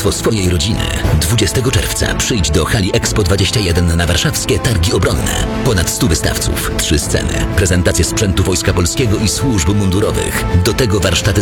bezpieczeństwo swojej rodziny. 20 czerwca przyjdź do hali Expo 21 na warszawskie Targi Obronne. Ponad 100 wystawców, 3 sceny, prezentacje sprzętu Wojska Polskiego i służb mundurowych. Do tego warsztaty